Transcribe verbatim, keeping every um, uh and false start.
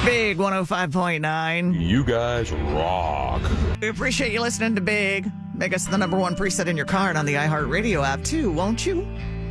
Big one oh five point nine. You guys rock. We appreciate you listening to Big. Make us the number one preset in your car and on the iHeartRadio app, too, won't you?